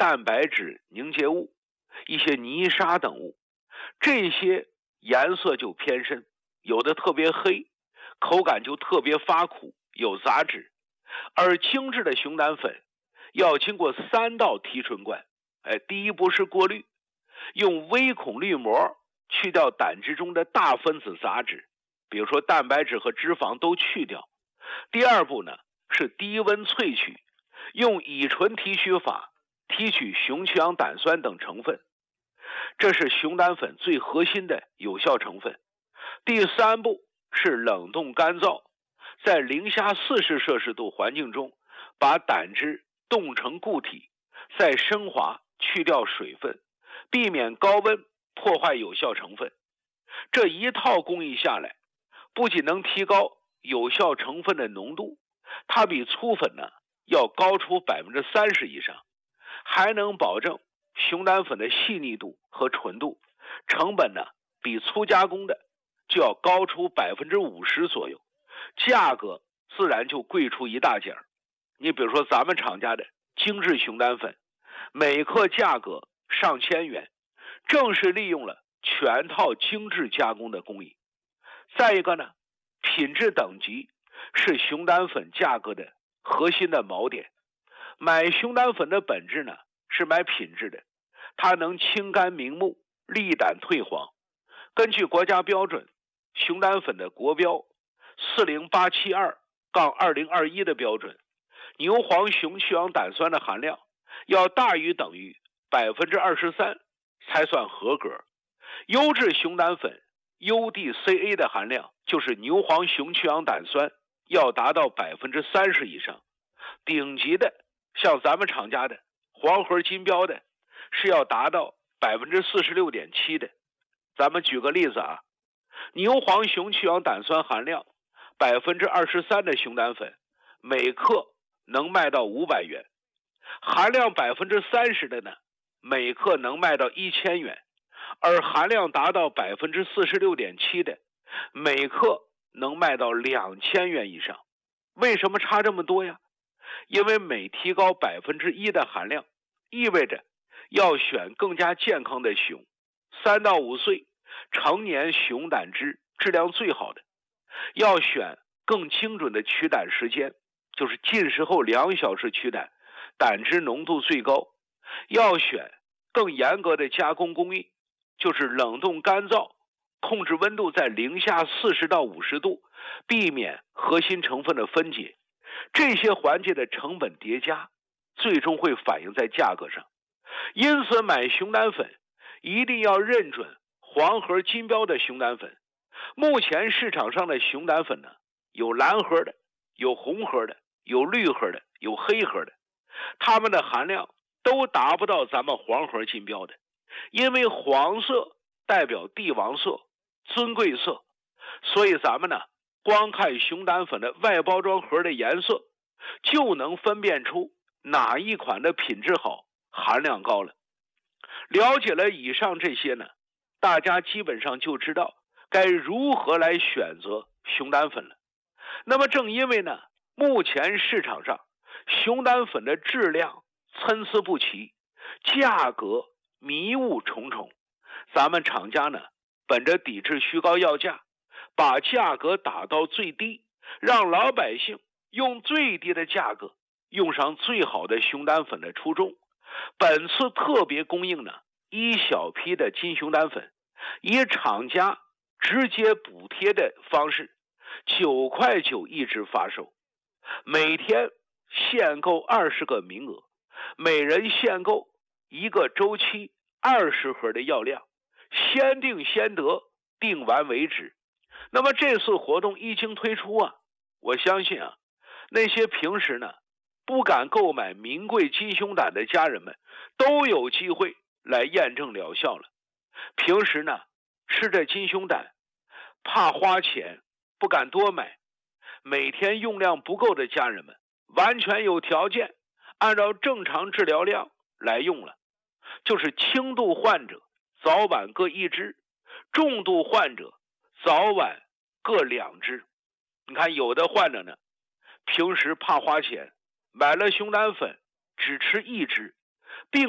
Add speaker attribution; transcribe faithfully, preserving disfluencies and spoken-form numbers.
Speaker 1: 蛋白质凝结物、一些泥沙等物，这些颜色就偏深，有的特别黑，口感就特别发苦，有杂质。而精致的熊胆粉要经过三道提纯罐，哎，第一步是过滤，用微孔滤膜去掉胆汁中的大分子杂质，比如说蛋白质和脂肪都去掉。第二步呢是低温萃取，用乙醇提取法提取熊去氧胆酸等成分，这是熊胆粉最核心的有效成分。第三步是冷冻干燥，在零下四十摄氏度环境中把胆汁冻成固体，再升华去掉水分，避免高温破坏有效成分。这一套工艺下来，不仅能提高有效成分的浓度，它比粗粉呢要高出 百分之三十 以上，还能保证熊胆粉的细腻度和纯度，成本呢比粗加工的就要高出 百分之五十 左右，价格自然就贵出一大截儿。你比如说咱们厂家的精致熊胆粉，每克价格上千元，正是利用了全套精致加工的工艺。再一个呢，品质等级是熊胆粉价格的核心的锚点。买熊胆粉的本质呢是买品质的，它能清肝明目、利胆退黄。根据国家标准，熊胆粉的国标四零八七二二零二一的标准，牛黄熊去氧胆酸的含量要大于等于 百分之二十三 才算合格。优质熊胆粉 U D C A 的含量就是牛黄熊去氧胆酸要达到 百分之三十 以上。顶级的像咱们厂家的黄河金标的是要达到 百分之四十六点七 的。咱们举个例子啊，牛黄熊去氧胆酸含量 百分之二十三 的熊胆粉每克能卖到五百元，含量 百分之三十 的呢每克能卖到一千元，而含量达到 百分之四十六点七 的每克能卖到两千元以上。为什么差这么多呀？因为每提高 百分之一 的含量，意味着要选更加健康的熊，三到五岁成年熊胆汁质量最好的，要选更精准的取胆时间，就是进食后两小时取胆，胆汁浓度最高，要选更严格的加工工艺，就是冷冻干燥，控制温度在零下四十到五十度，避免核心成分的分解。这些环节的成本叠加，最终会反映在价格上。因此买熊胆粉一定要认准黄盒金标的熊胆粉。目前市场上的熊胆粉呢，有蓝盒的，有红盒的，有绿盒的，有黑盒的，它们的含量都达不到咱们黄盒金标的。因为黄色代表帝王色、尊贵色，所以咱们呢光看熊胆粉的外包装盒的颜色，就能分辨出哪一款的品质好、含量高了。了解了以上这些呢，大家基本上就知道该如何来选择熊胆粉了。那么正因为呢，目前市场上熊胆粉的质量参差不齐，价格迷雾重重，咱们厂家呢本着抵制虚高要价，把价格打到最低，让老百姓用最低的价格用上最好的熊胆粉的初衷，本次特别供应呢一小批的金熊胆粉，以厂家直接补贴的方式九块九一支发售，每天限购二十个名额，每人限购一个周期二十盒的药量，先定先得，定完为止。那么这次活动一经推出啊，我相信啊，那些平时呢不敢购买名贵金熊胆的家人们都有机会来验证疗效了。平时呢吃着金熊胆怕花钱不敢多买，每天用量不够的家人们完全有条件按照正常治疗量来用了。就是轻度患者早晚各一支，重度患者早晚各两支。你看有的患者呢平时怕花钱，买了熊胆粉只吃一支，